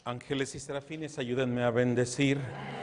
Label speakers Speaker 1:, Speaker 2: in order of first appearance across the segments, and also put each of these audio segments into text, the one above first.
Speaker 1: Ángeles y serafines, ayúdenme a bendecir.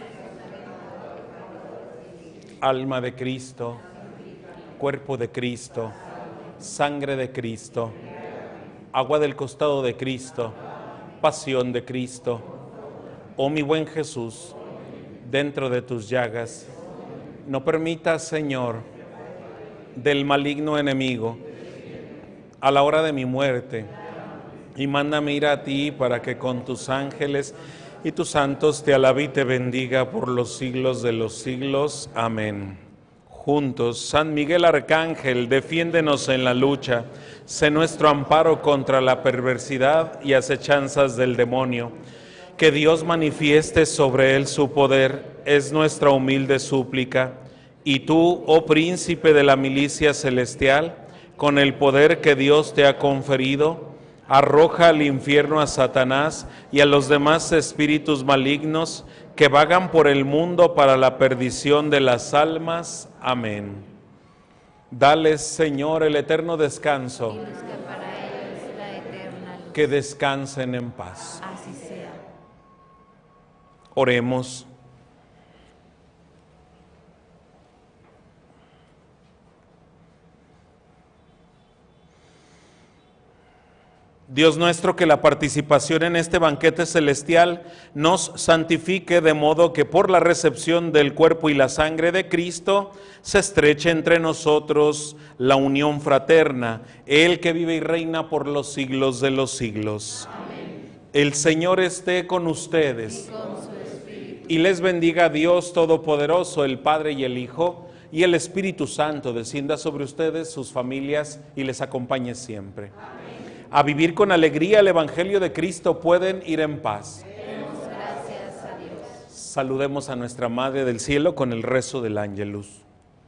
Speaker 1: Alma de Cristo, cuerpo de Cristo, sangre de Cristo, agua del costado de Cristo, pasión de Cristo. Oh mi buen Jesús, dentro de tus llagas, no permitas, Señor, del maligno enemigo, a la hora de mi muerte, y mándame ir a ti para que con tus ángeles y tus santos te alabe y te bendiga por los siglos de los siglos. Amén. Juntos, San Miguel Arcángel, defiéndenos en la lucha, sé nuestro amparo contra la perversidad y acechanzas del demonio. Que Dios manifieste sobre él su poder, es nuestra humilde súplica. Y tú, oh príncipe de la milicia celestial, con el poder que Dios te ha conferido, arroja al infierno a Satanás y a los demás espíritus malignos que vagan por el mundo para la perdición de las almas. Amén. Dales, Señor, el eterno descanso.
Speaker 2: Y los que para ellos la eterna luz.
Speaker 1: Que descansen en paz.
Speaker 2: Así sea.
Speaker 1: Oremos. Dios nuestro, que la participación en este banquete celestial nos santifique de modo que por la recepción del cuerpo y la sangre de Cristo se estreche entre nosotros la unión fraterna, Él que vive y reina por los siglos de los siglos. Amén. El Señor esté con ustedes.
Speaker 2: Y con su espíritu.
Speaker 1: Y les bendiga Dios Todopoderoso, el Padre y el Hijo, y el Espíritu Santo descienda sobre ustedes, sus familias, y les acompañe siempre. Amén. A vivir con alegría el Evangelio de Cristo, pueden ir en paz.
Speaker 2: Demos gracias a Dios.
Speaker 1: Saludemos a nuestra Madre del Cielo con el rezo del Ángelus.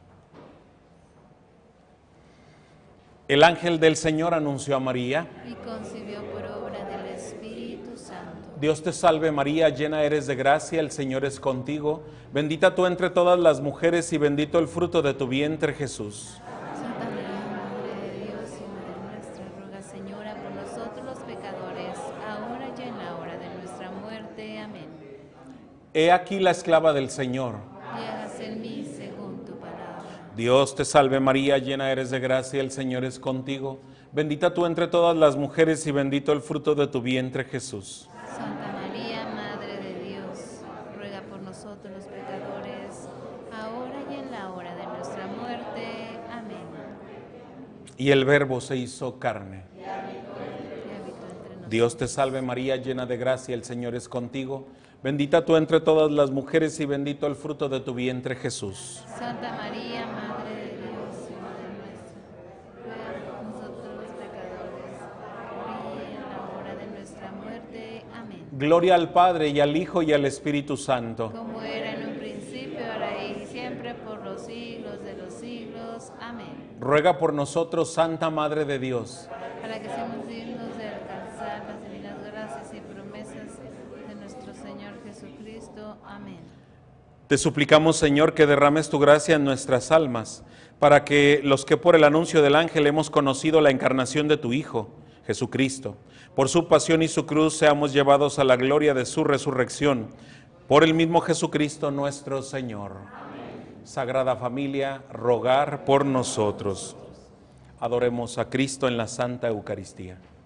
Speaker 1: El ángel del Señor anunció a María.
Speaker 2: Y concibió por obra del Espíritu Santo.
Speaker 1: Dios te salve María, llena eres de gracia, el Señor es contigo. Bendita tú entre todas las mujeres y bendito el fruto de tu vientre, Jesús.
Speaker 2: Santa María, Madre de Dios y Madre nuestra, ruega, Señora, por nosotros los pecadores, ahora y en la hora de nuestra muerte. Amén.
Speaker 1: He aquí la esclava del Señor.
Speaker 2: Y hágase en mí según tu palabra.
Speaker 1: Dios te salve María, llena eres de gracia, el Señor es contigo. Bendita tú entre todas las mujeres y bendito el fruto de tu vientre, Jesús.
Speaker 2: Santa María, Madre de Dios, ruega por nosotros los pecadores, ahora y en la hora de nuestra muerte. Amén.
Speaker 1: Y el Verbo se hizo carne.
Speaker 2: Y habitó entre nosotros.
Speaker 1: Dios te salve María, llena de gracia, el Señor es contigo. Bendita tú entre todas las mujeres y bendito el fruto de tu vientre, Jesús.
Speaker 2: Santa María, Madre de Dios y Madre nuestra, ruega por nosotros los pecadores, ahora y en la hora de nuestra muerte. Amén.
Speaker 1: Gloria al Padre y al Hijo y al Espíritu Santo.
Speaker 2: Como era en un principio, ahora y siempre, por los siglos de los siglos. Amén.
Speaker 1: Ruega por nosotros, Santa Madre de Dios.
Speaker 2: Para que seamos dignos de alcanzar las divinas gracias y promesas de nuestro Señor Jesucristo. Amén.
Speaker 1: Te suplicamos, Señor, que derrames tu gracia en nuestras almas, para que los que por el anuncio del ángel hemos conocido la encarnación de tu Hijo, Jesucristo, por su pasión y su cruz seamos llevados a la gloria de su resurrección, por el mismo Jesucristo nuestro Señor. Amén. Sagrada Familia, rogar por nosotros. Adoremos a Cristo en la Santa Eucaristía.